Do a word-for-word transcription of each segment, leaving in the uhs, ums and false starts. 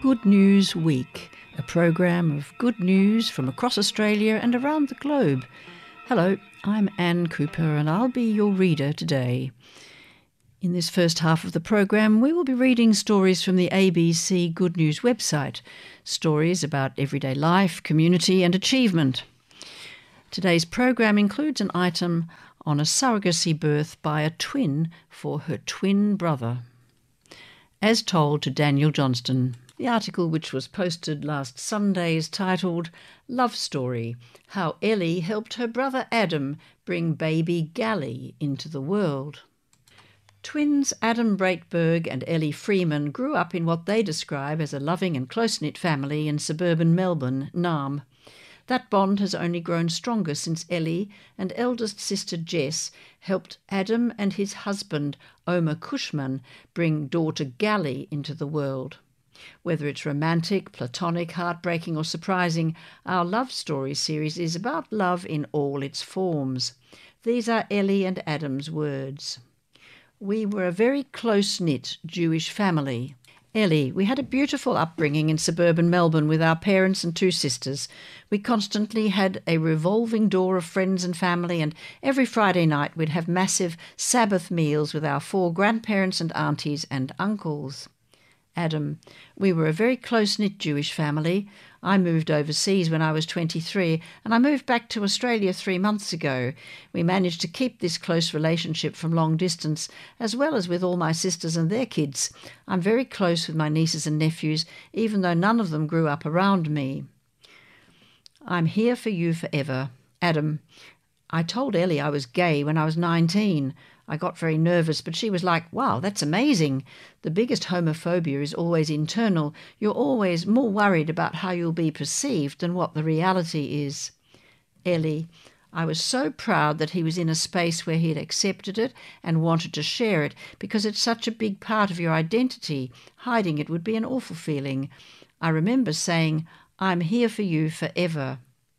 Good News Week, a program of good news from across Australia and around the globe. Hello, I'm Anne Cooper and I'll be your reader today. In this first half of the program, we will be reading stories from the A B C Good News website, stories about everyday life, community and achievement. Today's program includes an item on a surrogacy birth by a twin for her twin brother. As told to Daniel Johnston, the article which was posted last Sunday is titled Love Story, How Ellie Helped Her Brother Adam Bring Baby Gally into the World. Twins Adam Breitberg and Ellie Freeman grew up in what they describe as a loving and close-knit family in suburban Melbourne, Naarm. That bond has only grown stronger since Ellie and eldest sister Jess helped Adam and his husband, Omer Cushman, bring daughter Gally into the world. Whether it's romantic, platonic, heartbreaking or surprising, our Love Story series is about love in all its forms. These are Ellie and Adam's words. We were a very close-knit Jewish family. Ellie, we had a beautiful upbringing in suburban Melbourne with our parents and two sisters. We constantly had a revolving door of friends and family, and every Friday night we'd have massive Sabbath meals with our four grandparents and aunties and uncles. Adam, we were a very close-knit Jewish family. I moved overseas when I was twenty-three and I moved back to Australia three months ago. We managed to keep this close relationship from long distance, as well as with all my sisters and their kids. I'm very close with my nieces and nephews, even though none of them grew up around me. I'm here for you forever. Adam, I told Ellie I was gay when I was nineteen. I got very nervous, but she was like, wow, that's amazing. The biggest homophobia is always internal. You're always more worried about how you'll be perceived than what the reality is. Ellie, I was so proud that he was in a space where he had accepted it and wanted to share it, because it's such a big part of your identity. Hiding it would be an awful feeling. I remember saying, I'm here for you forever.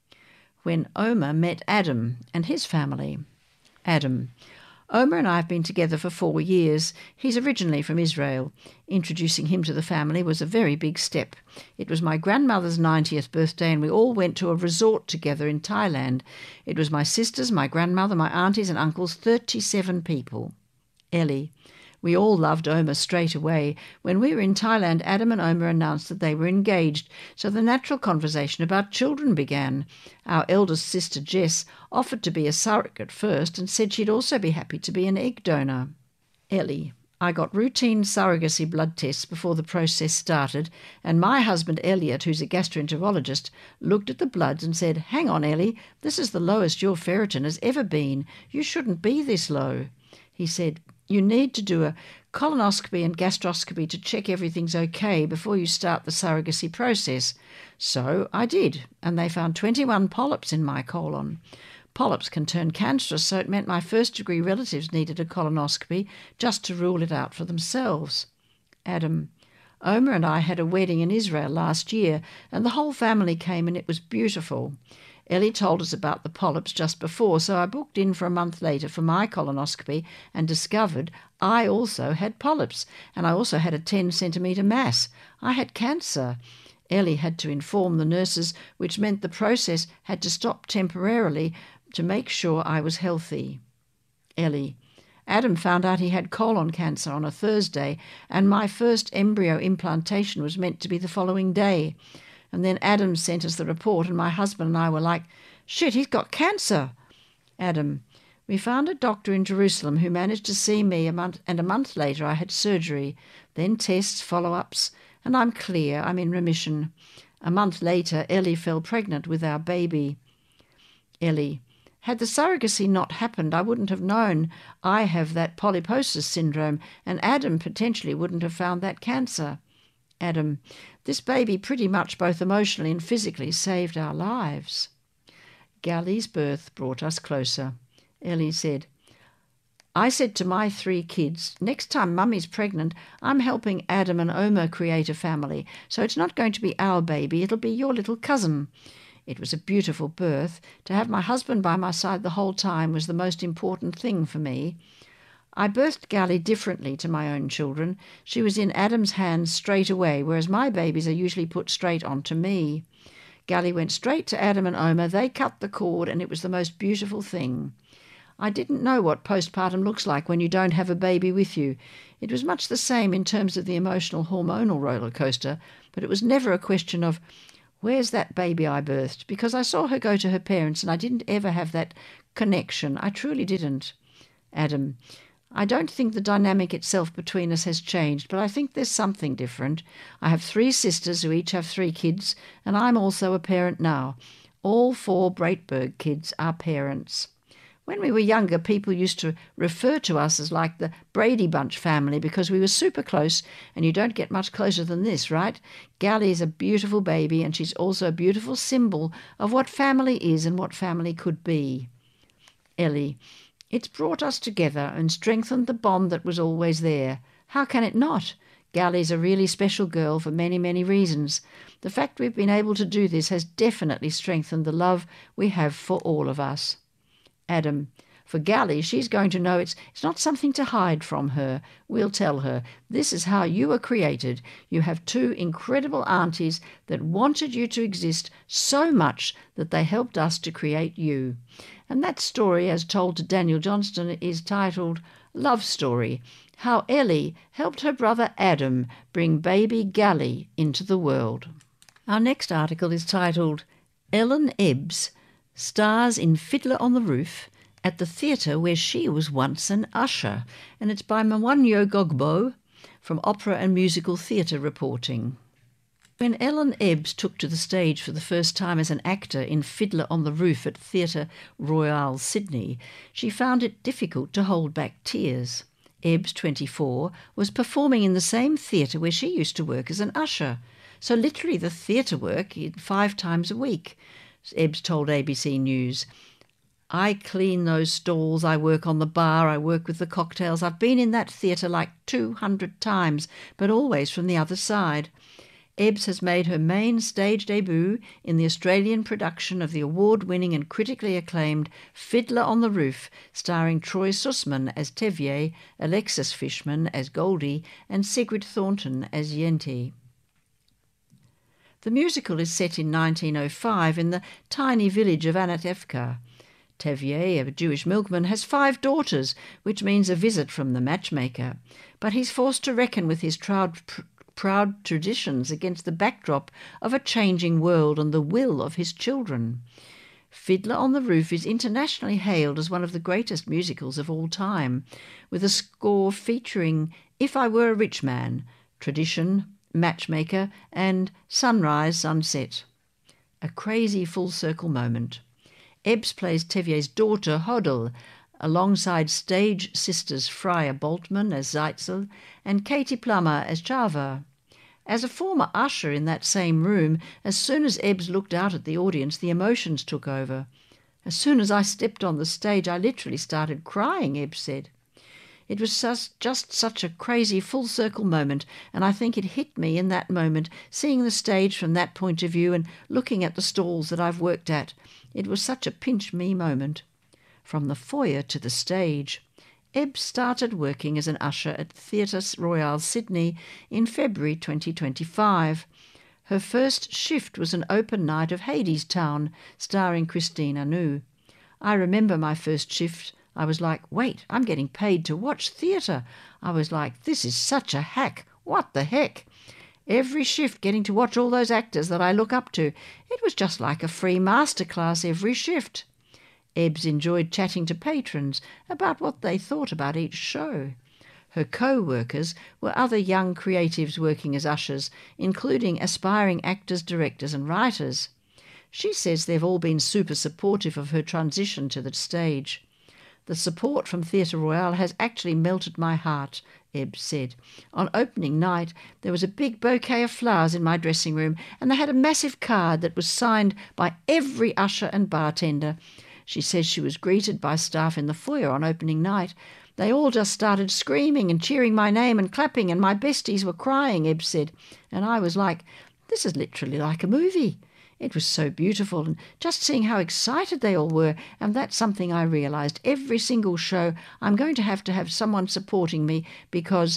When Omer met Adam and his family. Adam, Omer and I have been together for four years. He's originally from Israel. Introducing him to the family was a very big step. It was my grandmother's ninetieth birthday and we all went to a resort together in Thailand. It was my sisters, my grandmother, my aunties and uncles, thirty-seven people. Ellie, we all loved Omer straight away. When we were in Thailand, Adam and Omer announced that they were engaged, so the natural conversation about children began. Our eldest sister, Jess, offered to be a surrogate first and said she'd also be happy to be an egg donor. Ellie, I got routine surrogacy blood tests before the process started, and my husband Elliot, who's a gastroenterologist, looked at the bloods and said, hang on, Ellie, this is the lowest your ferritin has ever been. You shouldn't be this low. He said, you need to do a colonoscopy and gastroscopy to check everything's okay before you start the surrogacy process. So I did, and they found twenty-one polyps in my colon. Polyps can turn cancerous, so it meant my first-degree relatives needed a colonoscopy just to rule it out for themselves. Adam, Omer and I had a wedding in Israel last year, and the whole family came and it was beautiful. Ellie told us about the polyps just before, so I booked in for a month later for my colonoscopy and discovered I also had polyps, and I also had a ten centimetre mass. I had cancer. Ellie had to inform the nurses, which meant the process had to stop temporarily to make sure I was healthy. Ellie, Adam found out he had colon cancer on a Thursday, and my first embryo implantation was meant to be the following day. And then Adam sent us the report and my husband and I were like, shit, he's got cancer. Adam, we found a doctor in Jerusalem who managed to see me a month, and a month later I had surgery, then tests, follow-ups, and I'm clear, I'm in remission. A month later, Ellie fell pregnant with our baby. Ellie, had the surrogacy not happened, I wouldn't have known I have that polyposis syndrome, and Adam potentially wouldn't have found that cancer. Adam, this baby pretty much both emotionally and physically saved our lives. Gally's birth brought us closer. Ellie said, I said to my three kids, next time Mummy's pregnant, I'm helping Adam and Omer create a family, so it's not going to be our baby, it'll be your little cousin. It was a beautiful birth. To have my husband by my side the whole time was the most important thing for me. I birthed Gally differently to my own children. She was in Adam's hands straight away, whereas my babies are usually put straight onto me. Gally went straight to Adam and Oma. They cut the cord, and it was the most beautiful thing. I didn't know what postpartum looks like when you don't have a baby with you. It was much the same in terms of the emotional hormonal roller coaster, but it was never a question of, where's that baby I birthed? Because I saw her go to her parents and I didn't ever have that connection. I truly didn't. Adam: I don't think the dynamic itself between us has changed, but I think there's something different. I have three sisters who each have three kids, and I'm also a parent now. All four Breitberg kids are parents. When we were younger, people used to refer to us as like the Brady Bunch family because we were super close, and you don't get much closer than this, right? Gally is a beautiful baby, and she's also a beautiful symbol of what family is and what family could be. Ellie: It's brought us together and strengthened the bond that was always there. How can it not? Gally's a really special girl for many, many reasons. The fact we've been able to do this has definitely strengthened the love we have for all of us. Adam: For Gally, she's going to know it's, it's not something to hide from her. We'll tell her. This is how you were created. You have two incredible aunties that wanted you to exist so much that they helped us to create you. And that story, as told to Daniel Johnston, is titled Love Story: How Ellie Helped Her Brother Adam Bring Baby Gally into the World. Our next article is titled Ellen Ebbs Stars in Fiddler on the Roof at the theatre where she was once an usher, and it's by Mwanyo Gogbo from Opera and Musical Theatre Reporting. When Ellen Ebbs took to the stage for the first time as an actor in Fiddler on the Roof at Theatre Royal Sydney, she found it difficult to hold back tears. Ebbs, twenty-four, was performing in the same theatre where she used to work as an usher, so literally the theatre work five times a week. Ebbs told A B C News, I clean those stalls, I work on the bar, I work with the cocktails. I've been in that theatre like two hundred times, but always from the other side. Ebbs has made her main stage debut in the Australian production of the award-winning and critically acclaimed Fiddler on the Roof, starring Troy Sussman as Tevier, Alexis Fishman as Goldie, and Sigrid Thornton as Yenti. The musical is set in nineteen oh five in the tiny village of Anatevka. Tevier, a Jewish milkman, has five daughters, which means a visit from the matchmaker. But he's forced to reckon with his proud, pr- proud traditions against the backdrop of a changing world and the will of his children. Fiddler on the Roof is internationally hailed as one of the greatest musicals of all time, with a score featuring If I Were a Rich Man, Tradition, Matchmaker, and Sunrise, Sunset. A crazy full-circle moment. Ebbs plays Tevye's daughter, Hodel, alongside stage sisters Freya Boltman as Zeitzel and Katie Plummer as Chava. As a former usher in that same room, as soon as Ebbs looked out at the audience, the emotions took over. As soon as I stepped on the stage, I literally started crying, Ebbs said. It was just, just such a crazy full-circle moment, and I think it hit me in that moment, seeing the stage from that point of view and looking at the stalls that I've worked at. It was such a pinch-me moment. From the foyer to the stage. Ebbs started working as an usher at Theatre Royal Sydney in February twenty twenty-five. Her first shift was an open night of Hadestown, starring Christine Anu. I remember my first shift. I was like, wait, I'm getting paid to watch theatre. I was like, this is such a hack. What the heck? Every shift getting to watch all those actors that I look up to. It was just like a free masterclass every shift. Ebbs enjoyed chatting to patrons about what they thought about each show. Her co-workers were other young creatives working as ushers, including aspiring actors, directors and writers. She says they've all been super supportive of her transition to the stage. The support from Theatre Royal has actually melted my heart, Ebbs said. On opening night, there was a big bouquet of flowers in my dressing room, and they had a massive card that was signed by every usher and bartender. She says she was greeted by staff in the foyer on opening night. They all just started screaming and cheering my name and clapping, and my besties were crying, Ebbs said. And I was like, this is literally like a movie. It was so beautiful, and just seeing how excited they all were, and that's something I realised. Every single show I'm going to have to have someone supporting me because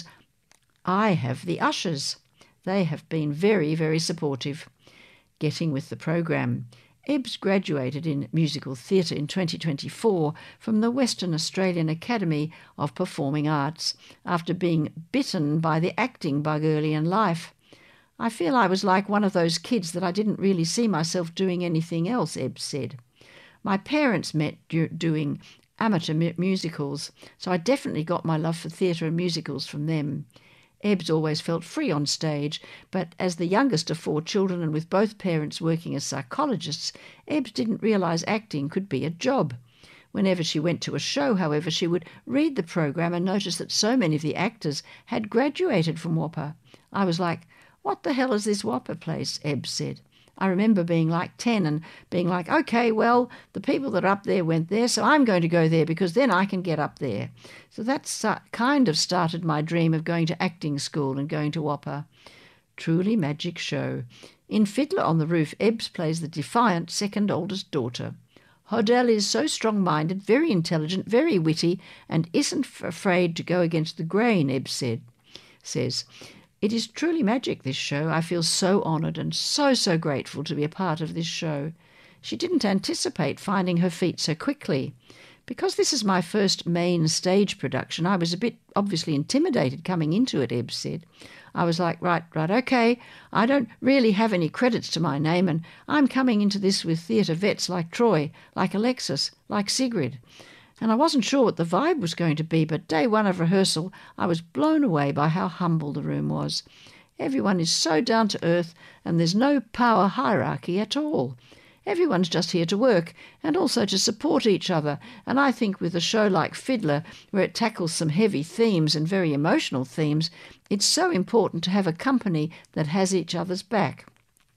I have the ushers. They have been very, very supportive. Getting with the program. Ebbs graduated in musical theatre in twenty twenty-four from the Western Australian Academy of Performing Arts after being bitten by the acting bug early in life. I feel I was like one of those kids that I didn't really see myself doing anything else, Ebbs said. My parents met do- doing amateur mu- musicals, so I definitely got my love for theatre and musicals from them. Ebbs always felt free on stage, but as the youngest of four children and with both parents working as psychologists, Ebbs didn't realise acting could be a job. Whenever she went to a show, however, she would read the program and notice that so many of the actors had graduated from Whopper. I was like, "What the hell is this Whopper place?" Ebbs said. I remember being like ten and being like, okay, well, the people that are up there went there, so I'm going to go there because then I can get up there. So that's uh, kind of started my dream of going to acting school and going to Whopper. Truly magic show. In Fiddler on the Roof, Ebbs plays the defiant second oldest daughter. Hodel is so strong-minded, very intelligent, very witty, and isn't f- afraid to go against the grain, Ebbs said, says. It is truly magic, this show. I feel so honoured and so, so grateful to be a part of this show. She didn't anticipate finding her feet so quickly. Because this is my first main stage production, I was a bit obviously intimidated coming into it, Ebbs said. I was like, right, right, okay, I don't really have any credits to my name, and I'm coming into this with theatre vets like Troy, like Alexis, like Sigrid. And I wasn't sure what the vibe was going to be, but day one of rehearsal, I was blown away by how humble the room was. Everyone is so down to earth, and there's no power hierarchy at all. Everyone's just here to work, and also to support each other, and I think with a show like Fiddler, where it tackles some heavy themes and very emotional themes, it's so important to have a company that has each other's back.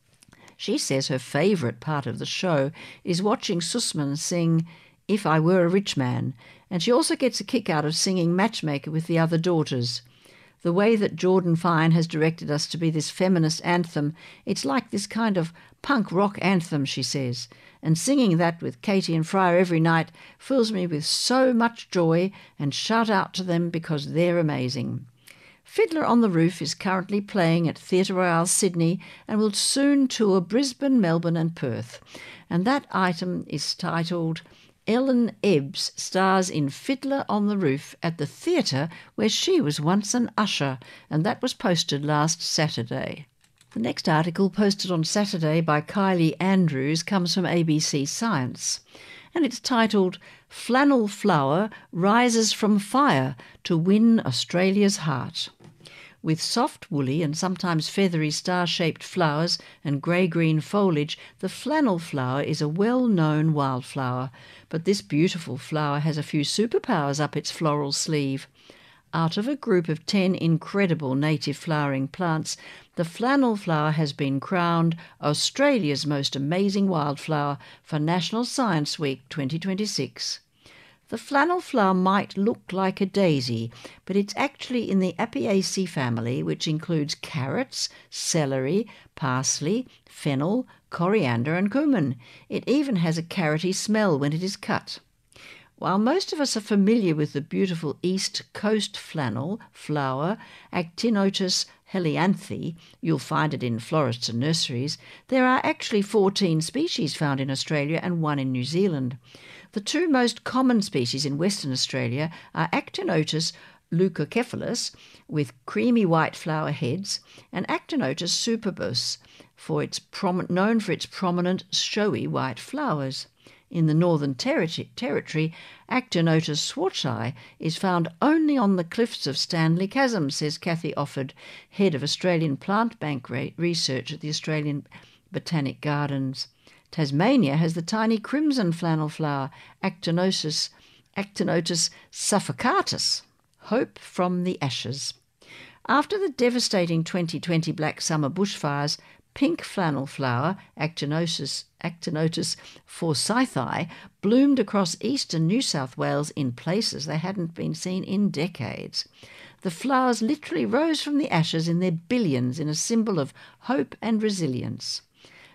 She says her favourite part of the show is watching Sussman sing If I Were a Rich Man, and she also gets a kick out of singing Matchmaker with the other daughters. The way that Jordan Fine has directed us to be this feminist anthem, it's like this kind of punk rock anthem, she says, and singing that with Katie and Fryer every night fills me with so much joy, and shout out to them because they're amazing. Fiddler on the Roof is currently playing at Theatre Royale Sydney and will soon tour Brisbane, Melbourne and Perth, and that item is titled Ellen Ebbs stars in Fiddler on the Roof at the theatre where she was once an usher, and that was posted last Saturday. The next article, posted on Saturday by Kylie Andrews, comes from A B C Science, and it's titled Flannel Flower Rises from Fire to Win Australia's Heart. With soft, woolly and sometimes feathery star-shaped flowers and grey-green foliage, the flannel flower is a well-known wildflower, but this beautiful flower has a few superpowers up its floral sleeve. Out of a group of ten incredible native flowering plants, the flannel flower has been crowned Australia's most amazing wildflower for National Science Week twenty twenty-six. The flannel flower might look like a daisy, but it's actually in the Apiaceae family, which includes carrots, celery, parsley, fennel, coriander and cumin. It even has a carroty smell when it is cut. While most of us are familiar with the beautiful East Coast flannel flower, Actinotus helianthe, you'll find it in florists and nurseries, there are actually fourteen species found in Australia and one in New Zealand. The two most common species in Western Australia are Actinotus leucocephalus, with creamy white flower heads, and Actinotus superbus, for its prom- known for its prominent, showy white flowers. In the Northern Territory, territory Actinotus schwartzii is found only on the cliffs of Stanley Chasm, says Kathy Offord, head of Australian Plant Bank re- Research at the Australian Botanic Gardens. Tasmania has the tiny crimson flannel flower, Actinotus, Actinotus suffocatus, hope from the ashes. After the devastating twenty twenty Black Summer bushfires, pink flannel flower, Actinotus, Actinotus forsythii, bloomed across eastern New South Wales in places they hadn't been seen in decades. The flowers literally rose from the ashes in their billions in a symbol of hope and resilience.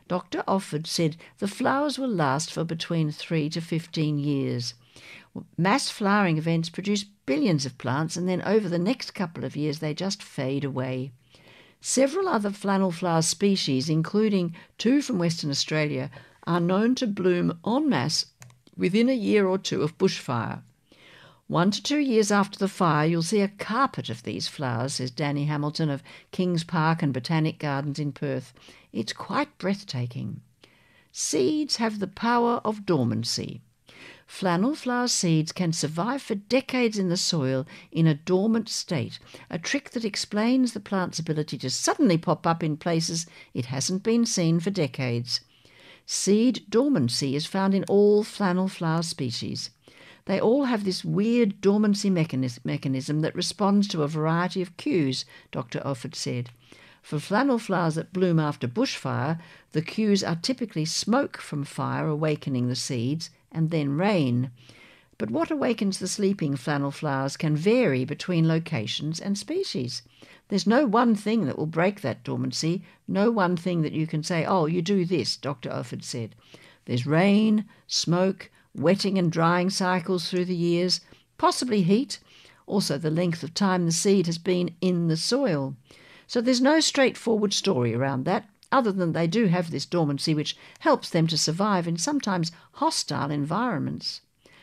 Doctor Offord said the flowers will last for between three to fifteen years. Mass flowering events produce billions of plants, and then over the next couple of years they just fade away. Several other flannel flower species, including two from Western Australia, are known to bloom en masse within a year or two of bushfire. One to two years after the fire, you'll see a carpet of these flowers, says Danny Hamilton of Kings Park and Botanic Gardens in Perth. It's quite breathtaking. Seeds have the power of dormancy. Flannel flower seeds can survive for decades in the soil in a dormant state, a trick that explains the plant's ability to suddenly pop up in places it hasn't been seen for decades. Seed dormancy is found in all flannel flower species. They all have this weird dormancy mechanism that responds to a variety of cues, Doctor Offord said. For flannel flowers that bloom after bushfire, the cues are typically smoke from fire awakening the seeds, and then rain. But what awakens the sleeping flannel flowers can vary between locations and species. There's no one thing that will break that dormancy, no one thing that you can say, oh, you do this, Doctor Offord said. There's rain, smoke, wetting and drying cycles through the years, possibly heat, also the length of time the seed has been in the soil. So there's no straightforward story around that, other than they do have this dormancy which helps them to survive in sometimes hostile environments.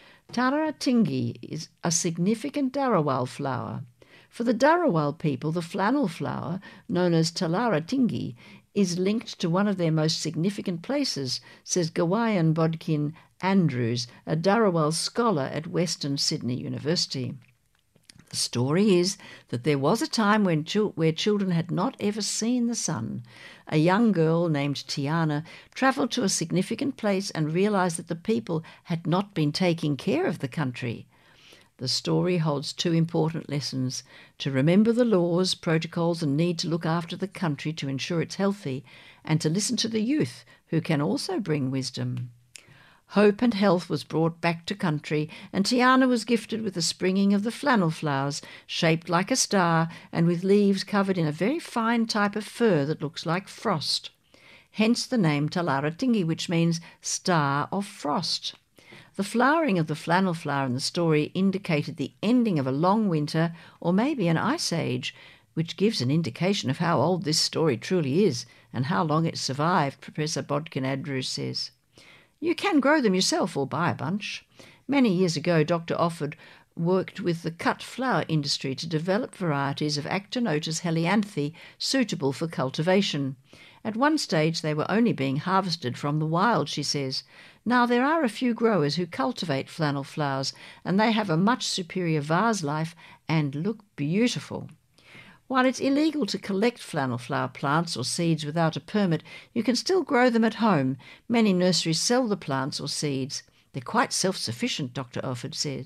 Taratingi is a significant Darawal flower. For the Darawal people, the flannel flower, known as Talaratingi, is linked to one of their most significant places, says Gawayan Bodkin Andrews, a Darawal scholar at Western Sydney University. The story is that there was a time when chil- where children had not ever seen the sun. A young girl named Tiana travelled to a significant place and realised that the people had not been taking care of the country. The story holds two important lessons: to remember the laws, protocols and need to look after the country to ensure it's healthy, and to listen to the youth, who can also bring wisdom. Hope and health was brought back to country, and Tiana was gifted with the springing of the flannel flowers, shaped like a star and with leaves covered in a very fine type of fur that looks like frost. Hence the name Talaratingi, which means star of frost. The flowering of the flannel flower in the story indicated the ending of a long winter or maybe an ice age, which gives an indication of how old this story truly is and how long it survived, Professor Bodkin Andrews says. You can grow them yourself or buy a bunch. Many years ago, Doctor Offord worked with the cut flower industry to develop varieties of Actinotus helianthe suitable for cultivation. At one stage they were only being harvested from the wild, she says. Now there are a few growers who cultivate flannel flowers, and they have a much superior vase life and look beautiful. While it's illegal to collect flannel flower plants or seeds without a permit, you can still grow them at home. Many nurseries sell the plants or seeds. They're quite self-sufficient, Doctor Offord said.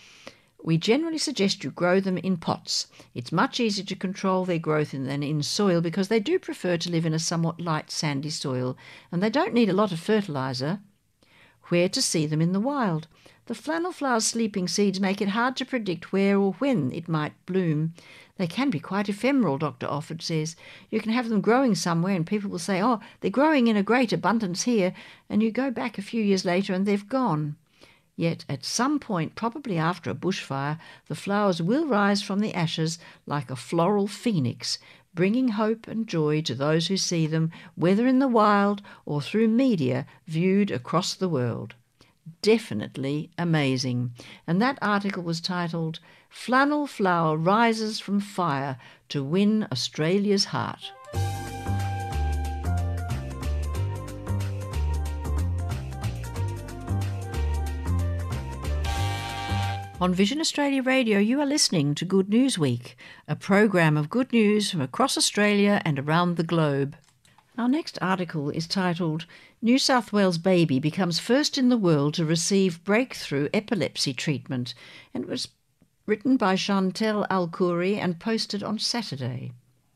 We generally suggest you grow them in pots. It's much easier to control their growth than in soil because they do prefer to live in a somewhat light sandy soil, and they don't need a lot of fertiliser. Where to see them in the wild? The flannel flower's sleeping seeds make it hard to predict where or when it might bloom. They can be quite ephemeral, Doctor Offord says. You can have them growing somewhere and people will say, oh, they're growing in a great abundance here, and you go back a few years later and they've gone. Yet at some point, probably after a bushfire, the flowers will rise from the ashes like a floral phoenix, bringing hope and joy to those who see them, whether in the wild or through media viewed across the world. Definitely amazing. And that article was titled, Flannel Flower Rises from Fire to Win Australia's Heart. On Vision Australia Radio, you are listening to Good News Week, a program of good news from across Australia and around the globe. Our next article is titled, New South Wales Baby Becomes First in the World to Receive Breakthrough Epilepsy Treatment, and it was written by Chantel Alkuri and posted on Saturday.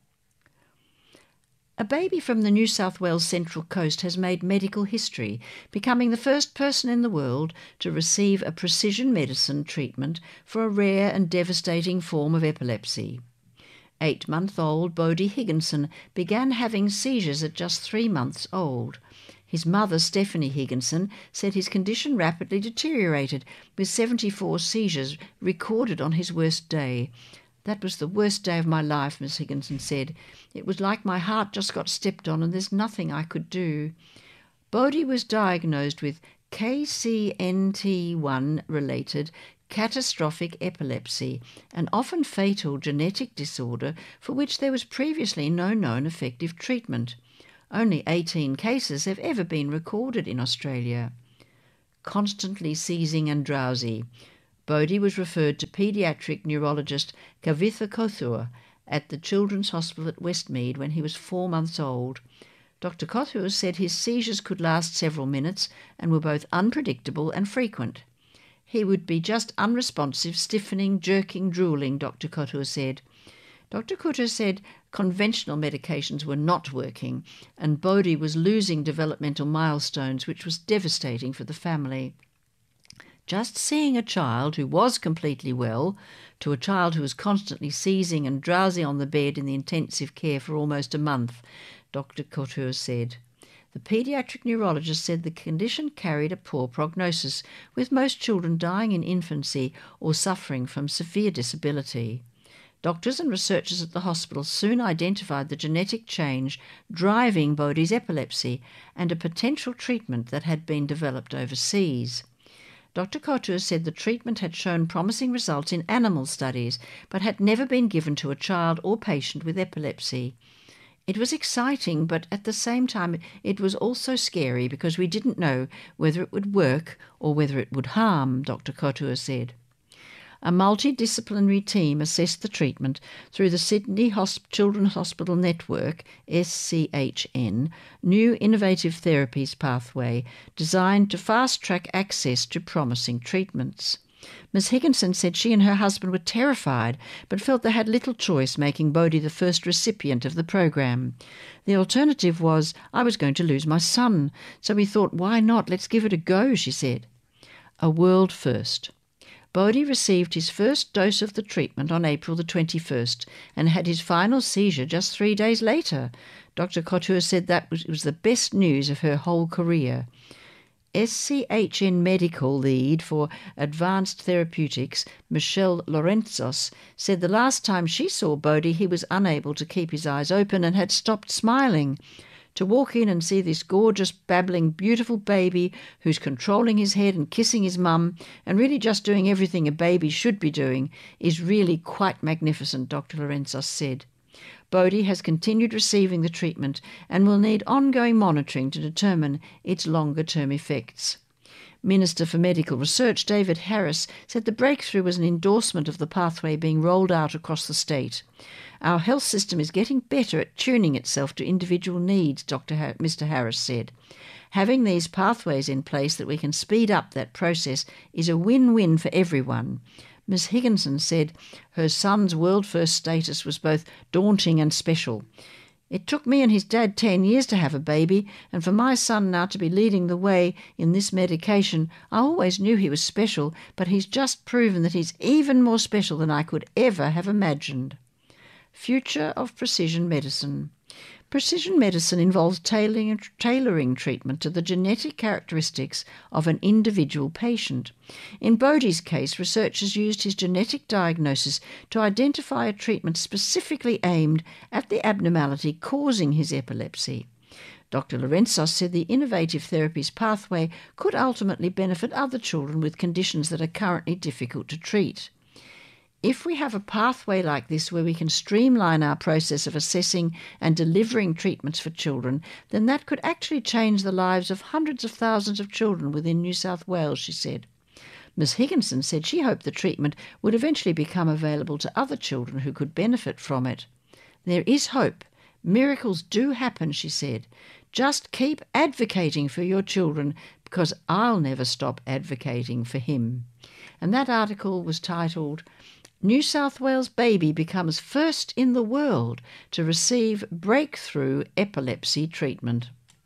A baby from the New South Wales Central Coast has made medical history, becoming the first person in the world to receive a precision medicine treatment for a rare and devastating form of epilepsy. Eight-month-old Bodie Higginson began having seizures at just three months old. His mother, Stephanie Higginson, said his condition rapidly deteriorated, with seventy-four seizures recorded on his worst day. "That was the worst day of my life," Miss Higginson said. "It was like my heart just got stepped on and there's nothing I could do." Bodie was diagnosed with K C N T one-related catastrophic epilepsy, an often fatal genetic disorder for which there was previously no known effective treatment. Only eighteen cases have ever been recorded in Australia. Constantly seizing and drowsy. Bodie was referred to paediatric neurologist Kavitha Kothur at the Children's Hospital at Westmead when he was four months old. Doctor Kothur said his seizures could last several minutes and were both unpredictable and frequent. He would be just unresponsive, stiffening, jerking, drooling, Doctor Kothur said. Doctor Kothur said conventional medications were not working and Bodie was losing developmental milestones, which was devastating for the family. Just seeing a child who was completely well to a child who was constantly seizing and drowsy on the bed in the intensive care for almost a month, Doctor Kothur said. The paediatric neurologist said the condition carried a poor prognosis, with most children dying in infancy or suffering from severe disability. Doctors and researchers at the hospital soon identified the genetic change driving Bodie's epilepsy and a potential treatment that had been developed overseas. Doctor Kothur said the treatment had shown promising results in animal studies, but had never been given to a child or patient with epilepsy. It was exciting, but at the same time it was also scary because we didn't know whether it would work or whether it would harm, Doctor Kothur said. A multidisciplinary team assessed the treatment through the Sydney Hosp- Children's Hospital Network, S C H N, New Innovative Therapies Pathway, designed to fast-track access to promising treatments. Miss Higginson said she and her husband were terrified, but felt they had little choice, making Bodie the first recipient of the program. The alternative was, "I was going to lose my son, so we thought, why not? Let's give it a go," she said. A world first. Bodie received his first dose of the treatment on April the twenty-first and had his final seizure just three days later. Doctor Kothur said that was, was the best news of her whole career. S C H N Medical Lead for Advanced Therapeutics, Michelle Lorenzos, said the last time she saw Bodie he was unable to keep his eyes open and had stopped smiling. To walk in and see this gorgeous, babbling, beautiful baby who's controlling his head and kissing his mum and really just doing everything a baby should be doing is really quite magnificent, Doctor Lorenzos said. Bodie has continued receiving the treatment and will need ongoing monitoring to determine its longer-term effects. Minister for Medical Research David Harris said the breakthrough was an endorsement of the pathway being rolled out across the state. Our health system is getting better at tuning itself to individual needs, Doctor Ha- Mister Harris said. Having these pathways in place that we can speed up that process is a win-win for everyone. Miss Higginson said her son's world-first status was both daunting and special. "It took me and his dad ten years to have a baby, and for my son now to be leading the way in this medication, I always knew he was special, but he's just proven that he's even more special than I could ever have imagined." Future of precision medicine. Precision medicine involves tailoring, tailoring treatment to the genetic characteristics of an individual patient. In Bodie's case, researchers used his genetic diagnosis to identify a treatment specifically aimed at the abnormality causing his epilepsy. Doctor Lorenzos said the innovative therapies pathway could ultimately benefit other children with conditions that are currently difficult to treat. If we have a pathway like this where we can streamline our process of assessing and delivering treatments for children, then that could actually change the lives of hundreds of thousands of children within New South Wales, she said. Miss Higginson said she hoped the treatment would eventually become available to other children who could benefit from it. There is hope. Miracles do happen, she said. Just keep advocating for your children, because I'll never stop advocating for him. And that article was titled, New South Wales Baby Becomes First in the World to Receive Breakthrough Epilepsy Treatment.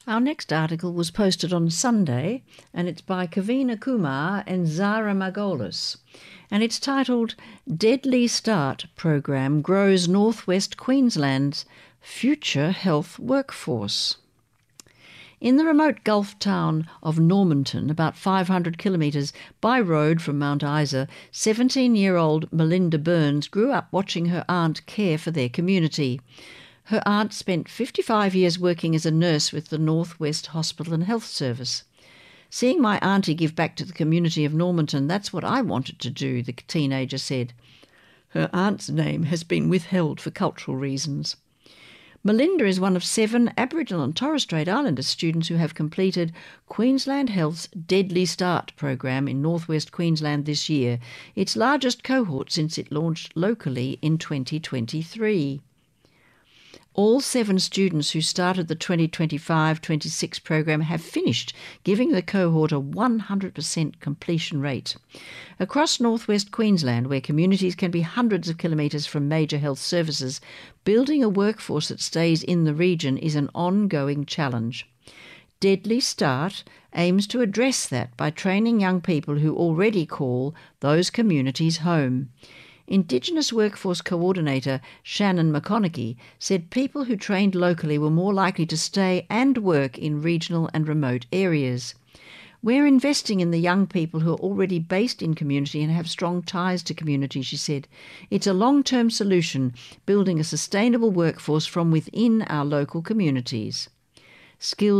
Our next article was posted on Sunday, and it's by Kavina Kumar and Zara Margolis, and it's titled Deadly Start Program Grows Northwest Queensland's Future Health Workforce. In the remote Gulf town of Normanton, about five hundred kilometres by road from Mount Isa, seventeen-year-old Melinda Burns grew up watching her aunt care for their community. Her aunt spent fifty-five years working as a nurse with the North West Hospital and Health Service. Seeing my auntie give back to the community of Normanton, that's what I wanted to do, the teenager said. Her aunt's name has been withheld for cultural reasons. Melinda is one of seven Aboriginal and Torres Strait Islander students who have completed Queensland Health's Deadly Start program in northwest Queensland this year, its largest cohort since it launched locally in twenty twenty-three. All seven students who started the twenty twenty-five twenty-six program have finished, giving the cohort a one hundred percent completion rate. Across northwest Queensland, where communities can be hundreds of kilometres from major health services, building a workforce that stays in the region is an ongoing challenge. Deadly Start aims to address that by training young people who already call those communities home. Indigenous Workforce Coordinator Shannon McConaughey said people who trained locally were more likely to stay and work in regional and remote areas. We're investing in the young people who are already based in community and have strong ties to community, she said. It's a long-term solution, building a sustainable workforce from within our local communities. Skills